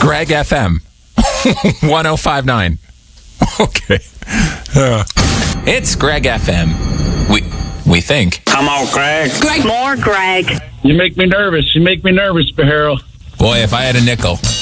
Greg FM 1059. Okay. It's Greg FM. We think. Come on, Greg. More Greg. You make me nervous, Harold. Boy, if I had a nickel.